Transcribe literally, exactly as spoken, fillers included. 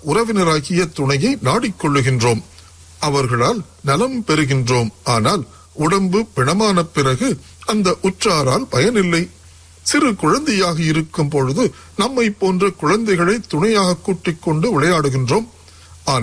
உறவினராகிய துணையை நாடிக்கொள்ளுகின்றோம். அவர்களால் நலம் பெறுகின்றோம். ஆனால் உடம்பு பிணமான பிறகு அந்த உற்றாரால் பயனில்லை. சிறு குழந்தையாக இருக்கும் பொழுது நம்மை போன்ற குழந்தைகளை துணையாக கூட்டிக் கொண்டு விளையாடுகின்றோம்.